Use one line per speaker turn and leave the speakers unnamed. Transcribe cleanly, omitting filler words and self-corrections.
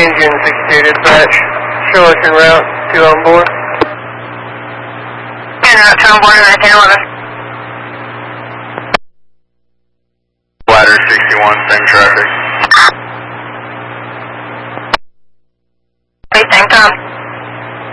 engine 62 dispatch. Show us your route to on board.
En route to on board 1911.
Ladder 61, same traffic.
Hey, same time.